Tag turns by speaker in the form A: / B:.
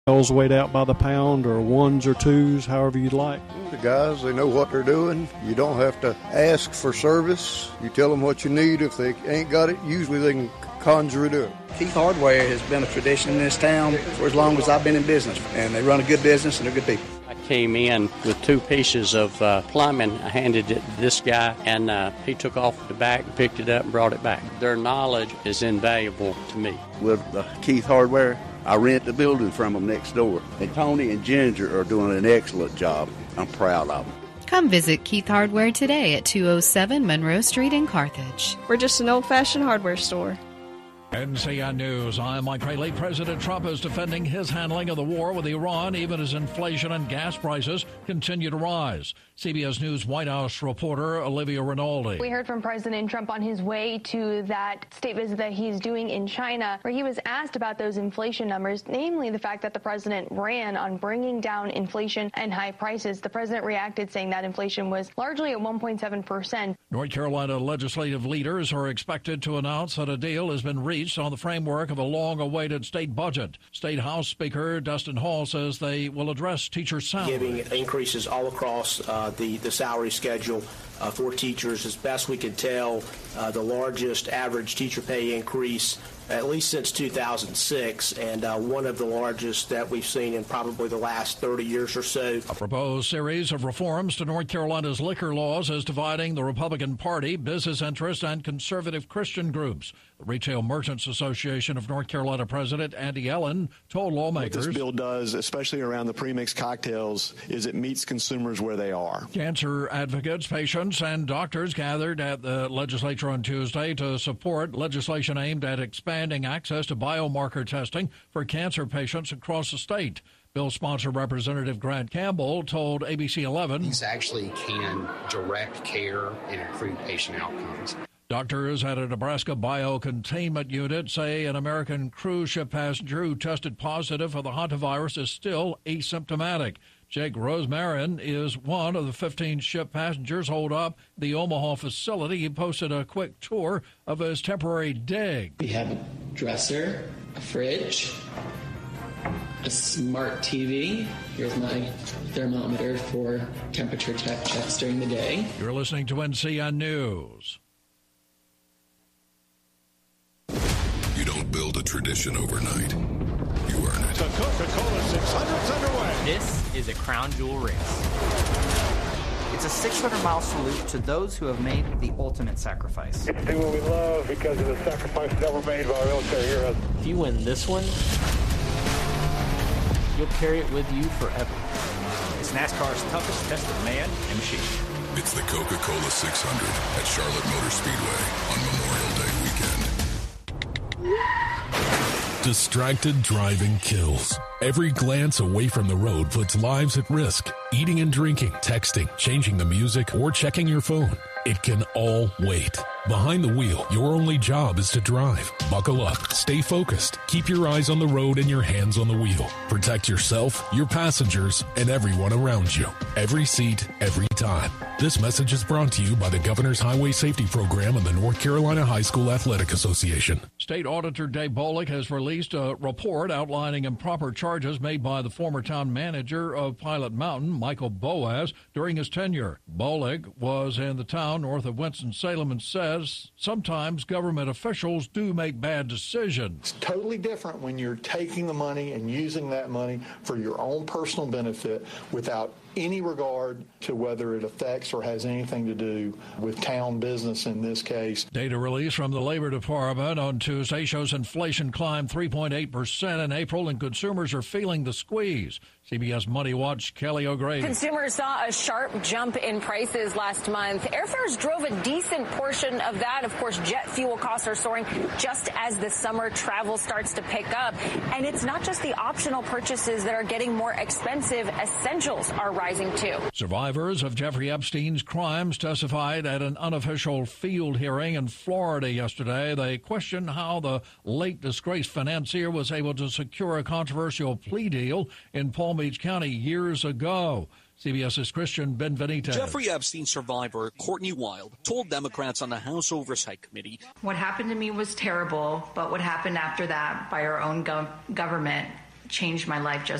A: weighed out by the pound or ones or twos, however you'd like.
B: The guys, they know what they're doing. You don't have to ask for service. You tell them what you need. If they ain't got it, usually they can conjure it up.
C: Keith Hardware has been a tradition in this town for as long as I've been in business, and they run a good business and they're good people.
D: I came in with 2 pieces of plumbing. I handed it to this guy, and he took off the back, picked it up, and brought it back. Their knowledge is invaluable to me.
E: With Keith Hardware, I rent the building from them next door. And Tony and Ginger are doing an excellent job. I'm proud of them.
F: Come visit Keith Hardware today at 207 Monroe Street in Carthage.
G: We're just an old-fashioned hardware store.
H: NCN News. I'm Mike Rayleigh. President Trump is defending his handling of the war with Iran, even as inflation and gas prices continue to rise. CBS News White House reporter Olivia Rinaldi.
I: We heard from President Trump on his way to that state visit that he's doing in China, where he was asked about those inflation numbers, namely the fact that the president ran on bringing down inflation and high prices. The president reacted, saying that inflation was largely at 1.7%.
H: North Carolina legislative leaders are expected to announce that a deal has been reached on the framework of a long-awaited state budget. State House Speaker Dustin Hall says they will address teacher salaries.
J: Giving increases all across the salary schedule for teachers. As best we can tell, the largest average teacher pay increase at least since 2006, and one of the largest that we've seen in probably the last 30 years or so.
H: A proposed series of reforms to North Carolina's liquor laws is dividing the Republican Party, business interests, and conservative Christian groups. The Retail Merchants Association of North Carolina President Andy Ellen told lawmakers,
K: what this bill does, especially around the premixed cocktails, is it meets consumers where they are.
H: Cancer advocates, patients, and doctors gathered at the legislature on Tuesday to support legislation aimed at expanding access to biomarker testing for cancer patients across the state. Bill sponsor Representative Grant Campbell told ABC 11,
L: these actually can direct care and improve patient outcomes.
H: Doctors at a Nebraska biocontainment unit say an American cruise ship passenger who tested positive for the hantavirus is still asymptomatic. Jake Rosemarin is one of the 15 ship passengers holed up the Omaha facility. He posted a quick tour of his temporary dig.
M: We have a dresser, a fridge, a smart TV. Here's my thermometer for temperature checks during the day.
H: You're listening to NCN News.
N: You don't build a tradition overnight. You earn it.
O: The Coca-Cola 600's underway.
P: This is a crown jewel race. It's a 600-mile salute to those who have made the ultimate sacrifice.
Q: It's do what we love because of the sacrifice that were made by our military heroes.
P: If you win this one, you'll carry it with you forever. It's NASCAR's toughest test of man and machine.
N: It's the Coca-Cola 600 at Charlotte Motor Speedway on Memorial Day weekend.
R: Distracted driving kills. Every glance away from the road puts lives at risk. Eating and drinking, texting, changing the music, or checking your phone. It can all wait. Behind the wheel, your only job is to drive. Buckle up, stay focused, keep your eyes on the road and your hands on the wheel. Protect yourself, your passengers, and everyone around you. Every seat, every time. This message is brought to you by the Governor's Highway Safety Program and the North Carolina High School Athletic Association.
H: State Auditor Dave Bollig has released a report outlining improper charges made by the former town manager of Pilot Mountain, Michael Boaz, during his tenure. Bollig was in the town north of Winston-Salem and says sometimes government officials do make bad decisions.
S: It's totally different when you're taking the money and using that money for your own personal benefit without any regard to whether it affects or has anything to do with town business in this case.
H: Data released from the Labor Department on Tuesday shows inflation climbed 3.8% in April, and consumers are feeling the squeeze. CBS Money Watch, Kelly O'Grady.
T: Consumers saw a sharp jump in prices last month. Airfares drove a decent portion of that. Of course, jet fuel costs are soaring just as the summer travel starts to pick up. And it's not just the optional purchases that are getting more expensive. Essentials are rising too.
H: Survivors of Jeffrey Epstein's crimes testified at an unofficial field hearing in Florida yesterday. They questioned how the late disgraced financier was able to secure a controversial plea deal in Palm Beach County years ago. CBS's Christian Benvenita.
U: Jeffrey Epstein survivor Courtney Wild told Democrats on the House Oversight Committee,
V: "What happened to me was terrible, but what happened after that by our own government
A: changed my life just